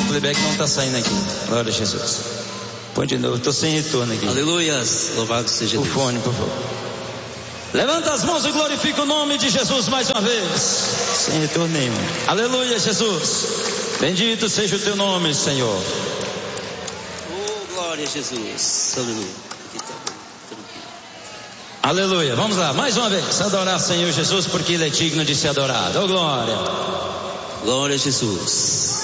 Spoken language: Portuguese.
playback não está saindo aqui. Glória a Jesus. Põe de novo, estou sem retorno aqui. Aleluias, louvado seja Deus. O fone, por favor. Levanta as mãos e glorifica o nome de Jesus mais uma vez. Sem retorno nenhum. Aleluia, Jesus. Bendito seja o teu nome, Senhor. Oh, glória a Jesus. Aleluia. Aleluia. Vamos lá, mais uma vez. Adorar Senhor Jesus, porque Ele é digno de ser adorado. Oh, glória. Glória a Jesus.